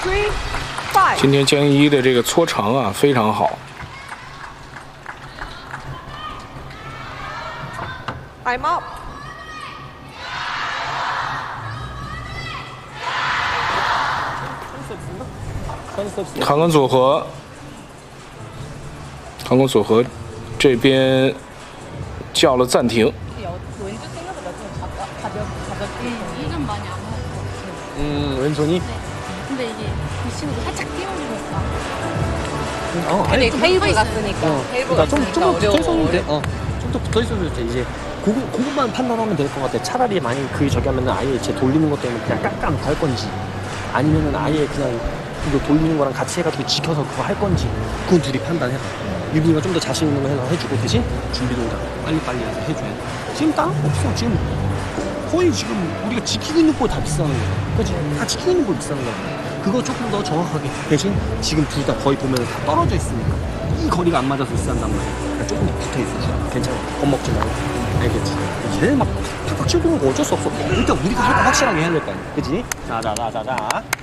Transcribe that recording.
3, 5。 今天江一的这个搓长啊非常好。 I'm up。 韩国组合，韩国组合这边叫了暂停。 이건 많이 안 먹었어. 왼손이? 네. 근데 이게 이 친구도 살짝 띄워주니까. 근데 테이블 갔으니까. 그러니까 좀 붙어 있었는데, 좀 더 붙어 있어도 돼. 이제 그것만 판단하면 될 것 같아. 차라리 만약 저기 하면은 아예 제 돌리는 것 때문에 그냥 깜깜 할 건지, 아니면은 아예 그냥 이거 돌리는 거랑 같이 해가지고 지켜서 그거 할 건지, 그건 둘이 판단해라. 유빈이가 좀 더 자신 있는 거 해서 해주고 대신 준비 동작 빨리빨리 해서 해줘야 돼. 지금 땅 없어. 지금 거의 지금 우리가 지키고 있는 볼 다 비싸는 거야. 그치? 다 지키고 있는 볼 비싸는 거야. 그거 조금 더 정확하게. 대신 지금 둘 다 거의 보면 다 떨어져 있으니까 이 거리가 안 맞아서 비싼단 말이야. 그러니까 조금 더 붙어 있어. 괜찮아. 겁먹지 말고. 알겠지? 걔네 막 팍팍 치고 그런 거 어쩔 수 없어. 일단 우리가 할 거 확실하게 해야 될 거 아니야. 그치? 자.